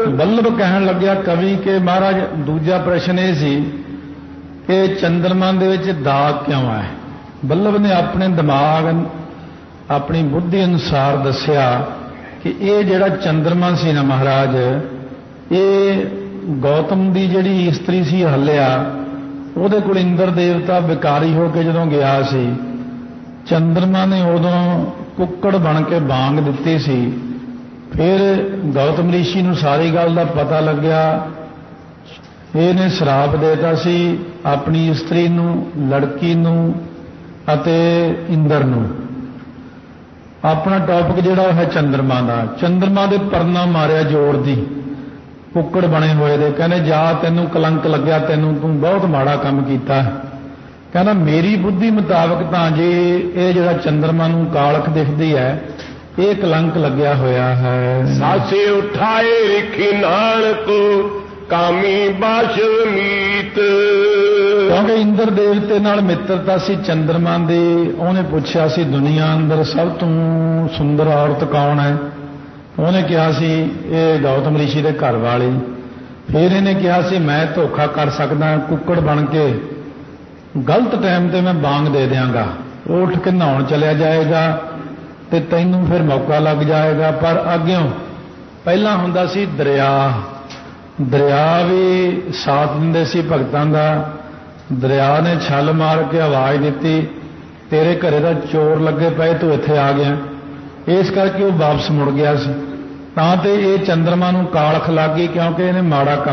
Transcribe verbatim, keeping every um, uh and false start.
ਬੱਲਭ ਕਹਿਣ ਲੱਗਿਆ ਕਵੀ ਕਿ ਮਹਾਰਾਜ ਦੂਜਾ ਪ੍ਰਸ਼ਨ ਇਹ ਸੀ ਕਿ ਚੰਦਰਮਾ ਦੇ ਵਿੱਚ ਦਾਗ ਕਿਉਂ ਹੈ। ਬੱਲਭ ਨੇ ਆਪਣੇ ਦਿਮਾਗ ਆਪਣੀ ਬੁੱਧੀ ਅਨੁਸਾਰ ਦੱਸਿਆ ਕਿ ਇਹ ਜਿਹੜਾ ਚੰਦਰਮਾ ਸੀ ਨਾ ਮਹਾਰਾਜ, ਇਹ ਗੌਤਮ ਦੀ ਜਿਹੜੀ ਇਸਤਰੀ ਸੀ ਹੱਲਿਆ, ਉਹਦੇ ਕੋਲ ਇੰਦਰ ਦੇਵਤਾ ਵਿਕਾਰੀ ਹੋ ਕੇ ਜਦੋਂ ਗਿਆ ਸੀ, ਚੰਦਰਮਾ ਨੇ ਉਦੋਂ ਕੁੱਕੜ ਬਣ ਕੇ ਬਾਂਗ ਦਿੱਤੀ ਸੀ। ਫਿਰ ਗੌਤਮ ਰਿਸ਼ੀ ਨੂੰ ਸਾਰੀ ਗੱਲ ਦਾ ਪਤਾ ਲੱਗਿਆ, ਇਹਨੇ ਸ਼ਰਾਪ ਦੇਤਾ ਸੀ ਆਪਣੀ ਇਸਤਰੀ ਨੂੰ, ਲੜਕੀ ਨੂੰ ਅਤੇ ਇੰਦਰ ਨੂੰ। ਆਪਣਾ ਟੌਪਿਕ ਜਿਹੜਾ ਉਹ ਹੈ ਚੰਦਰਮਾ ਦਾ। ਚੰਦਰਮਾ ਦੇ ਪਰਨਾ ਮਾਰਿਆ ਜ਼ੋਰ ਦੀ, ਕੁੱਕੜ ਬਣੇ ਹੋਏ ਦੇ। ਕਹਿੰਦੇ ਜਾ ਤੈਨੂੰ ਕਲੰਕ ਲੱਗਿਆ, ਤੈਨੂੰ ਤੂੰ ਬਹੁਤ ਮਾੜਾ ਕੰਮ ਕੀਤਾ। ਕਹਿੰਦਾ ਮੇਰੀ ਬੁੱਧੀ ਮੁਤਾਬਕ ਤਾਂ ਜੇ ਇਹ ਜਿਹੜਾ ਚੰਦਰਮਾ ਨੂੰ ਕਾਲਖ ਦਿਖਦੀ ਹੈ, ਇਹ ਕਲੰਕ ਲੱਗਿਆ ਹੋਇਆ ਹੈ। ਸਾਸੇ ਉਠਾਏ ਰਿਖੀ ਨਾਨਕ ਕਾਮੀ ਬਾਸ਼ਲ ਮੀਤ। ਕਿਉਂਕਿ ਇੰਦਰ ਦੇਵਤੇ ਨਾਲ ਮਿੱਤਰਤਾ ਸੀ ਚੰਦਰਮਾ ਦੀ। ਉਹਨੇ ਪੁੱਛਿਆ ਸੀ ਦੁਨੀਆ ਅੰਦਰ ਸਭ ਤੋਂ ਸੁੰਦਰ ਔਰਤ ਕੌਣ ਹੈ। ਉਹਨੇ ਕਿਹਾ ਸੀ ਇਹ ਗੌਤਮ ਰਿਸ਼ੀ ਦੇ ਘਰ ਵਾਲੀ। ਫਿਰ ਇਹਨੇ ਕਿਹਾ ਸੀ ਮੈਂ ਧੋਖਾ ਕਰ ਸਕਦਾ, ਕੁੱਕੜ ਬਣ ਕੇ ਗਲਤ ਟਾਈਮ ਤੇ ਮੈਂ ਬਾਂਗ ਦੇ ਦਿਆਂਗਾ, ਉੱਠ ਕੇ ਨਹਾਉਣ ਚਲਿਆ ਜਾਏਗਾ ਤੇ ਤੈਨੂੰ ਫਿਰ ਮੌਕਾ ਲੱਗ ਜਾਏਗਾ। ਪਰ ਅੱਗਿਓਂ ਪਹਿਲਾਂ ਹੁੰਦਾ ਸੀ ਦਰਿਆ, ਦਰਿਆ ਵੀ ਸਾਥ ਦਿੰਦੇ ਸੀ ਭਗਤਾਂ ਦਾ। ਦਰਿਆ ਨੇ ਛਲ ਮਾਰ ਕੇ ਆਵਾਜ਼ ਦਿੱਤੀ ਤੇਰੇ ਘਰੇ ਦਾ ਚੋਰ ਲੱਗੇ ਪਏ, ਤੂੰ ਇੱਥੇ ਆ ਗਿਆ। ਇਸ ਕਰਕੇ ਉਹ ਵਾਪਸ ਮੁੜ ਗਿਆ ਸੀ। ਤਾਂ ਤੇ ਇਹ ਚੰਦਰਮਾ ਨੂੰ ਕਾਲਖ ਲੱਗ ਗਈ ਕਿਉਂਕਿ ਇਹਨੇ ਮਾੜਾ ਕੰਮ